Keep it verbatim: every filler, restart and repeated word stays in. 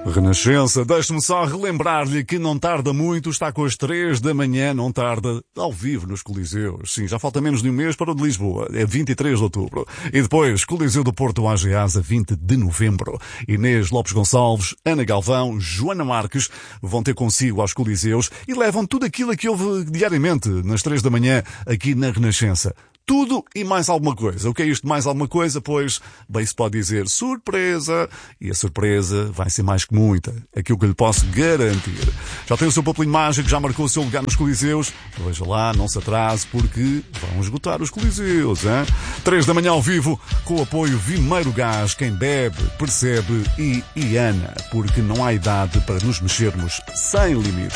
Renascença, deixe-me só relembrar-lhe que não tarda muito, está com as três da manhã, não tarda, ao vivo nos Coliseus. Sim, já falta menos de um mês para o de Lisboa, é vinte e três de outubro. E depois, Coliseu do Porto A G Asa, vinte de novembro. Inês Lopes Gonçalves, Ana Galvão, Joana Marques vão ter consigo aos Coliseus e levam tudo aquilo que houve diariamente nas três da manhã aqui na Renascença. Tudo e mais alguma coisa. O que é isto mais alguma coisa? Pois, bem se pode dizer surpresa. E a surpresa vai ser mais que muita. Aquilo que eu lhe posso garantir. Já tem o seu papelinho mágico, já marcou o seu lugar nos Coliseus. Veja lá, não se atrase, porque vão esgotar os Coliseus, hein? Três da manhã ao vivo, com o apoio Vimeiro Gás. Quem bebe, percebe e Iana. Porque não há idade para nos mexermos sem limites.